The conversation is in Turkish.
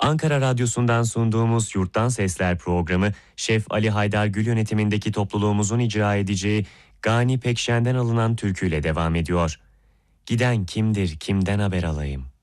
Ankara Radyosu'ndan sunduğumuz Yurttan Sesler programı, Şef Ali Haydar Gül yönetimindeki topluluğumuzun icra edeceği Gani Pekşen'den alınan türküyle devam ediyor. Giden kimdir, kimden haber alayım?